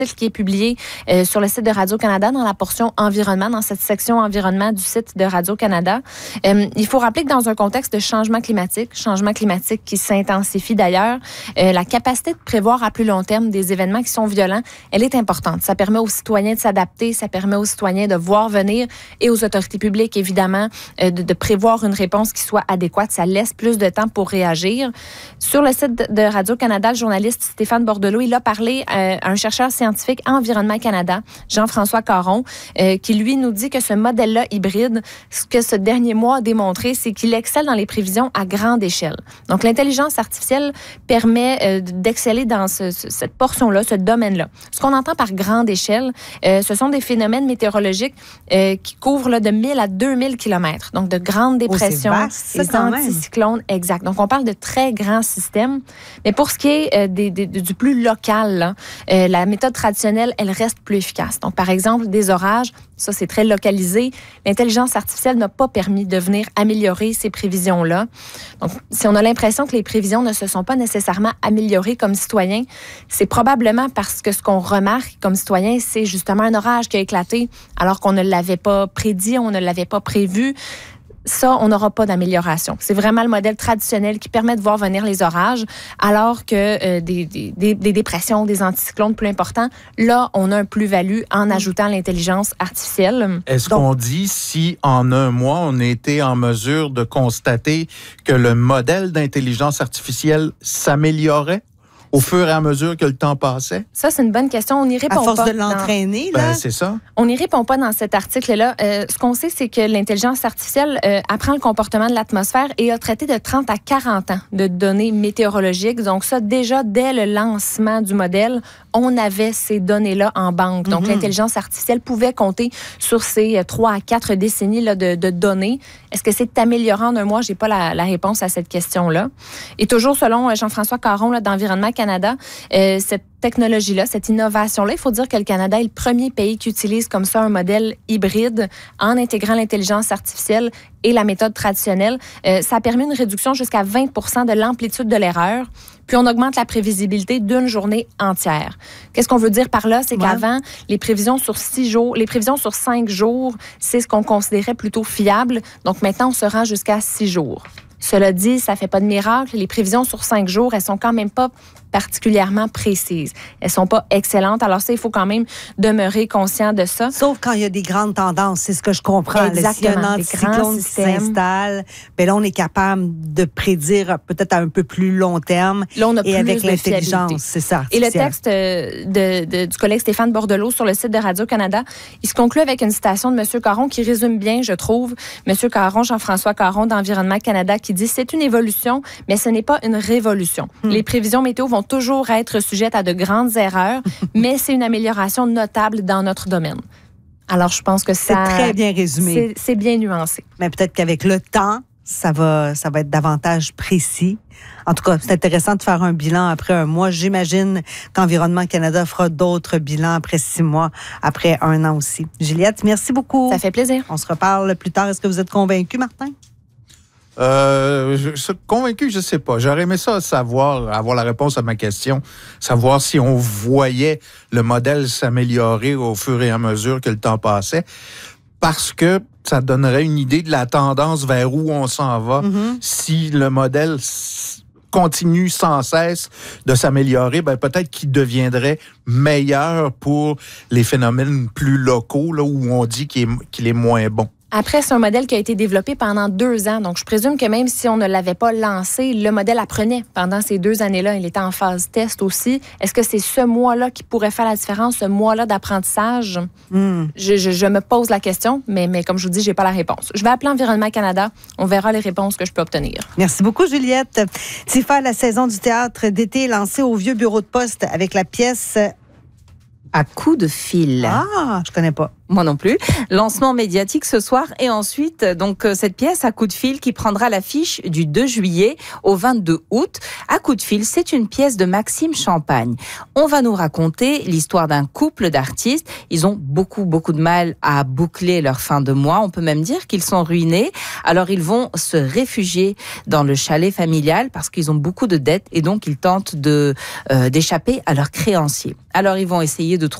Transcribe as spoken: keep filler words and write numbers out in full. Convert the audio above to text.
qui est publié euh, sur le site de Radio-Canada dans la portion environnement, dans cette section environnement du site de Radio-Canada. Euh, il faut rappeler que dans un contexte de changement climatique, changement climatique qui s'intensifie d'ailleurs, euh, la capacité de prévoir à plus long terme des événements qui sont violents, elle est importante. Ça permet aux citoyens de s'adapter, ça permet aux citoyens de voir venir et aux autorités publiques, évidemment, euh, de, de prévoir une réponse qui soit adéquate. Ça laisse plus de temps pour réagir. Sur le site de Radio-Canada, le journaliste Stéphane Bordelot, il a parlé euh, à un chercheur scientifique à Environnement Canada, Jean-François Caron, euh, qui lui nous dit que ce modèle-là hybride, ce que ce dernier mois a démontré, c'est qu'il excelle dans les prévisions à grande échelle. Donc, l'intelligence artificielle permet euh, d'exceller dans ce, ce, cette portion-là, ce domaine-là. Ce qu'on entend par grande échelle, euh, ce sont des phénomènes météorologiques euh, qui couvrent là, de mille à deux mille kilomètres. Donc, de grandes dépressions, oh, c'est vaste, des anticyclones, exact. Donc, on parle de très grands systèmes. Mais pour ce qui est euh, des, des, du plus local, là, euh, la méthode traditionnelle, elle reste plus efficace. Donc, par exemple, des orages, ça, c'est très localisé. L'intelligence artificielle n'a pas permis de venir améliorer ces prévisions-là. Donc, si on a l'impression que les prévisions ne se sont pas nécessairement améliorées comme citoyens, c'est probablement parce que ce qu'on remarque comme citoyens, c'est justement un orage qui a éclaté alors qu'on ne l'avait pas prédit, on ne l'avait pas prévu. Ça, on n'aura pas d'amélioration. C'est vraiment le modèle traditionnel qui permet de voir venir les orages, alors que euh, des, des, des dépressions, des anticyclones plus importants, là, on a un plus-value en ajoutant l'intelligence artificielle. Est-ce Donc, qu'on dit si en un mois, on était en mesure de constater que le modèle d'intelligence artificielle s'améliorait au fur et à mesure que le temps passait? Ça, c'est une bonne question. On n'y répond pas. À force pas de l'entraîner, dans... là? Ben, c'est ça. On n'y répond pas dans cet article-là. Euh, ce qu'on sait, c'est que l'intelligence artificielle euh, apprend le comportement de l'atmosphère et a traité de trente à quarante ans de données météorologiques. Donc ça, déjà, dès le lancement du modèle, on avait ces données-là en banque. Donc, mm-hmm. l'intelligence artificielle pouvait compter sur ces trois à quatre décennies là, de, de données. Est-ce que c'est améliorant en un mois? Je n'ai pas la, la réponse à cette question-là. Et toujours selon Jean-François Caron là, d'Environnement Canada, euh, cette technologie-là, cette innovation-là, il faut dire que le Canada est le premier pays qui utilise comme ça un modèle hybride en intégrant l'intelligence artificielle et la méthode traditionnelle. Euh, ça a permis une réduction jusqu'à vingt pour cent de l'amplitude de l'erreur, puis on augmente la prévisibilité d'une journée entière. Qu'est-ce qu'on veut dire par là? C'est ouais. qu'avant, les prévisions sur six jours, les prévisions sur cinq jours, c'est ce qu'on considérait plutôt fiable. Donc maintenant, on se rend jusqu'à six jours. Cela dit, ça ne fait pas de miracle. Les prévisions sur cinq jours, elles sont quand même pas particulièrement précises. Elles sont pas excellentes. Alors ça, il faut quand même demeurer conscient de ça. Sauf quand il y a des grandes tendances, c'est ce que je comprends. Exactement. S'il y a un anticyclone qui s'installe, bien là, on est capable de prédire peut-être à un peu plus long terme. Là, on a et plus avec de l'intelligence, c'est ça. Et le texte de, de, du collègue Stéphane Bordelot sur le site de Radio-Canada, il se conclut avec une citation de M. Caron qui résume bien, je trouve, M. Caron, Jean-François Caron d'Environnement Canada, qui dit « C'est une évolution, mais ce n'est pas une révolution. Hmm. Les prévisions météo vont toujours être sujettes à de grandes erreurs, mais c'est une amélioration notable dans notre domaine. » Alors, je pense que ça... C'est très bien résumé. C'est, c'est bien nuancé. Mais peut-être qu'avec le temps, ça va, ça va être davantage précis. En tout cas, c'est intéressant de faire un bilan après un mois. J'imagine qu'Environnement Canada fera d'autres bilans après six mois, après un an aussi. Juliette, merci beaucoup. Ça fait plaisir. On se reparle plus tard. Est-ce que vous êtes convaincu, Martin? Euh, je suis convaincu, je ne sais pas. J'aurais aimé ça savoir, avoir la réponse à ma question, savoir si on voyait le modèle s'améliorer au fur et à mesure que le temps passait, parce que ça donnerait une idée de la tendance vers où on s'en va. Mm-hmm. Si le modèle continue sans cesse de s'améliorer, ben peut-être qu'il deviendrait meilleur pour les phénomènes plus locaux, là, où on dit qu'il est, qu'il est moins bon. Après, c'est un modèle qui a été développé pendant deux ans. Donc, je présume que même si on ne l'avait pas lancé, le modèle apprenait pendant ces deux années-là. Il était en phase test aussi. Est-ce que c'est ce mois-là qui pourrait faire la différence, ce mois-là d'apprentissage? Mm. Je, je, je me pose la question, mais, mais comme je vous dis, je n'ai pas la réponse. Je vais appeler Environnement Canada. On verra les réponses que je peux obtenir. Merci beaucoup, Juliette. Tifa, la saison du théâtre d'été est lancée au vieux bureau de poste avec la pièce... À coups de fil. Ah, je connais pas. Moi non plus. Lancement médiatique ce soir et ensuite donc cette pièce à coup de fil qui prendra l'affiche du deux juillet au vingt-deux août. À coup de fil, c'est une pièce de Maxime Champagne. On va nous raconter l'histoire d'un couple d'artistes. Ils ont beaucoup beaucoup de mal à boucler leur fin de mois. On peut même dire qu'ils sont ruinés. Alors ils vont se réfugier dans le chalet familial parce qu'ils ont beaucoup de dettes et donc ils tentent de euh, d'échapper à leurs créanciers. Alors ils vont essayer de trouver